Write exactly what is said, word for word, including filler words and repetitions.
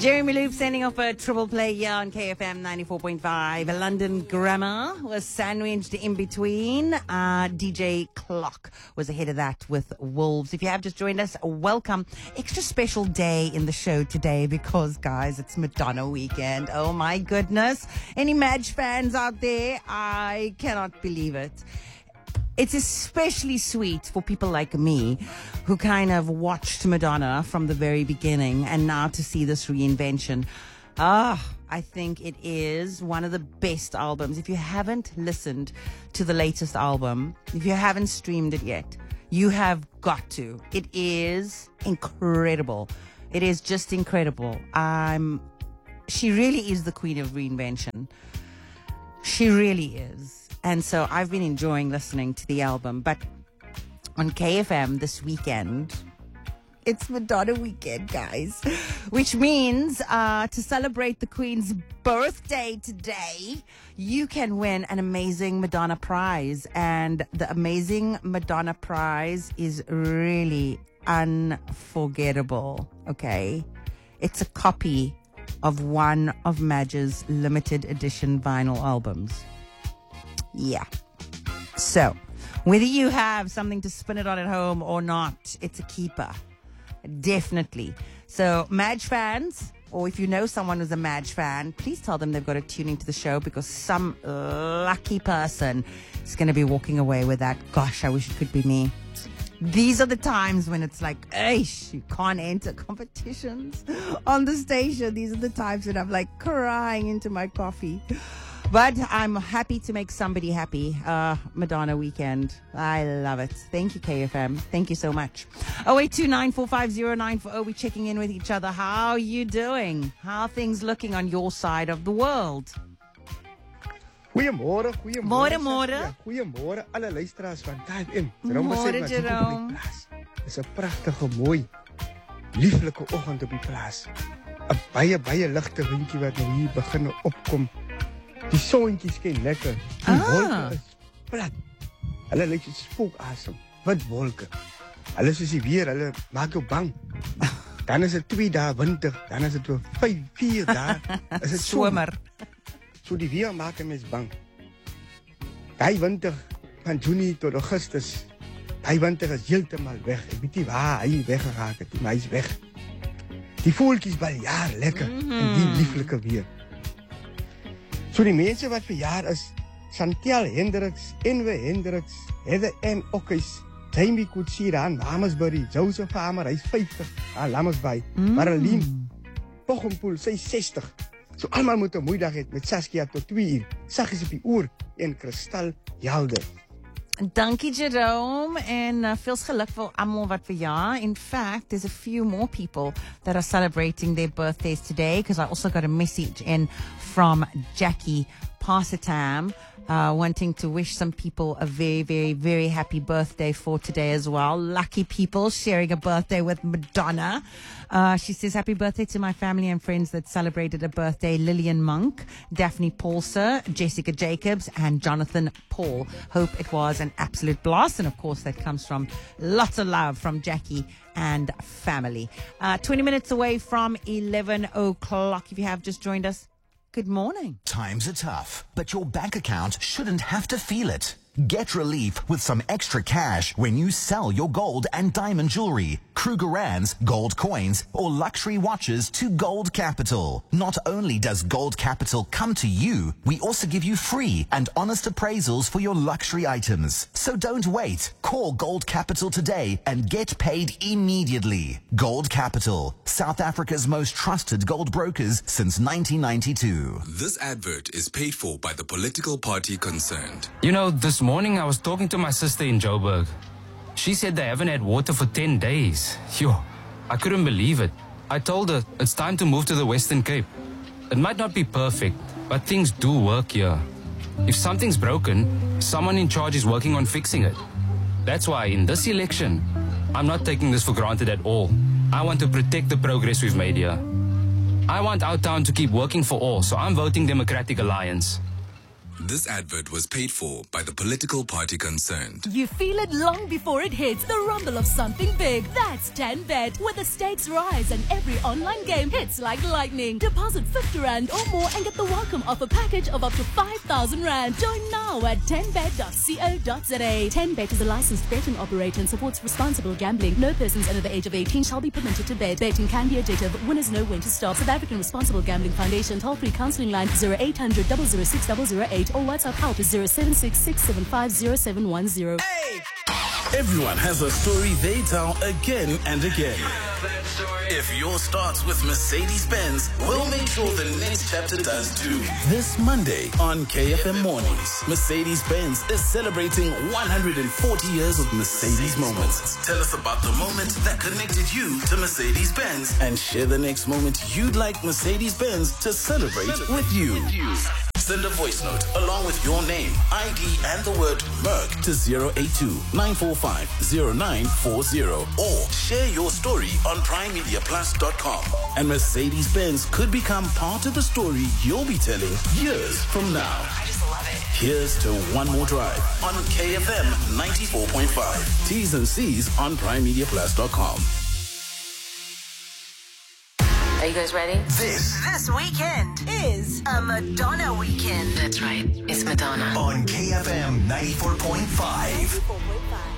Jeremy Loop sending off a triple play here on K F M ninety-four point five. A London Grammar was sandwiched in between. Uh, D J Clock was ahead of that with Wolves. If you have just joined us, welcome. Extra special day in the show today because, guys, it's Madonna weekend. Oh, my goodness. Any Madge fans out there? I cannot believe it. It's especially sweet for people like me who kind of watched Madonna from the very beginning and now to see this reinvention. Ah, I think it is one of the best albums. If you haven't listened to the latest album, if you haven't streamed it yet, you have got to. It is incredible. It is just incredible. Um, she really is the queen of reinvention. She really is. And so I've been enjoying listening to the album. But on K F M this weekend, it's Madonna weekend, guys. Which means uh, to celebrate the Queen's birthday today, you can win an amazing Madonna prize. And the amazing Madonna prize is really unforgettable, okay? It's a copy of one of Madge's limited edition vinyl albums. Yeah. So, whether you have something to spin it on at home or not, it's a keeper. Definitely. So, Madge fans, or if you know someone who's a Madge fan, please tell them they've got to tune into the show because some lucky person is going to be walking away with that. Gosh, I wish it could be me. These are the times when it's like, eish, you can't enter competitions on the station. These are the times when I'm like crying into my coffee. But I'm happy to make somebody happy. Uh, Madonna weekend. I love it. Thank you, K F M. Thank you so much. oh eight two nine four five oh nine four oh. We're checking in with each other. How are you doing? How are things looking on your side of the world? Goeiemôre, goeiemôre. Môre, môre. Goeiemôre alle luisteraars van K F M. Môre, Jerome. Dis 'n pragtige, mooi, lieflike oggend op die plaas. 'n Baie baie ligte windjie wat nou hier begin opkom. Die sonnetjie skyn lekker. Die Ah. wolke is plat. Hulle lyk soos spookasem. Wat wolke. Hulle soos die weer, hulle maak jou bang. Dan is dit twee dae winter, dan is dit weer vyf, vier dae. Is dit Somer. So die weer maak 'n mens bang. Daai winter van Junie tot Augustus, daai winter is heeltemal weg. Ek weet nie waar hy weggeraak het, maar hy's weg. Die voeltjies bal jaar lekker mm-hmm. in die lieflike weer. So die mense wat verjaar is, Chantel Hendricks, Enwe Hendricks, Heather M. Okkes, Jamie Kutsira, Namasbury, Joseph Hamer, hy's vyftig, aan Lammersbaai, mm. Marlene Poggenpoel, sy sestig. So almal moet 'n mooi dag hê met Saskia tot twee uur. Saggies op die oor en kristal helder. Dankie, Jerome. En uh, veel geluk vir almal wat verjaar. In fact, there's a few more people that are celebrating their birthdays today because I also got a message in from Jackie Parsitam uh, wanting to wish some people a very, very, very happy birthday for today as well. Lucky people sharing a birthday with Madonna. Uh, she says, happy birthday to my family and friends that celebrated a birthday. Lillian Monk, Daphne Paulser, Jessica Jacobs, and Jonathan Paul. Hope it was an absolute blast. And of course, that comes from lots of love from Jackie and family. Uh, twenty minutes away from eleven o'clock. If you have just joined us, good morning. Times are tough, but your bank account shouldn't have to feel it. Get relief with some extra cash when you sell your gold and diamond jewelry, Krugerrands, gold coins, or luxury watches to Gold Capital. Not only does Gold Capital come to you, we also give you free and honest appraisals for your luxury items. So don't wait. Call Gold Capital today and get paid immediately. Gold Capital, South Africa's most trusted gold brokers since nineteen ninety-two. This advert is paid for by the political party concerned. You know, this morning I was talking to my sister in Joburg. She said they haven't had water for ten days. Yo, I couldn't believe it. I told her it's time to move to the Western Cape. It might not be perfect, but things do work here. If something's broken, someone in charge is working on fixing it. That's why in this election, I'm not taking this for granted at all. I want to protect the progress we've made here. I want our town to keep working for all, so I'm voting Democratic Alliance. This advert was paid for by the political party concerned. You feel it long before it hits. The rumble of something big. That's ten bet, where the stakes rise and every online game hits like lightning. Deposit fifty rand or more and get the welcome offer package of up to five thousand rand. Join now at ten bet dot co dot za. ten bet is a licensed betting operator and supports responsible gambling. No persons under the age of eighteen shall be permitted to bet. Betting can be addictive. Winners know when to stop. South African Responsible Gambling Foundation. Toll-free counselling line zero eight hundred, double oh six, double oh eight or WhatsApp help is zero seven six, six seven five, zero seven one zero. Hey! Everyone has a story they tell again and again. If yours starts with Mercedes-Benz, we'll make sure the next chapter does too. This Monday on K F M Mornings, Mercedes-Benz is celebrating one hundred forty years of Mercedes moments. Tell us about the moment that connected you to Mercedes-Benz and share the next moment you'd like Mercedes-Benz to celebrate with you. Send a voice note along with your name, I D, and the word Merc to zero eight two, nine four five, zero nine four zero or share your story on prime media plus dot com. And Mercedes-Benz could become part of the story you'll be telling years from now. I just love it. Here's to One More Drive on K F M ninety-four point five. T's and C's on prime media plus dot com. Are you guys ready? This This weekend is a Madonna weekend. That's right. It's Madonna. On K F M ninety-four point five. ninety-four point five.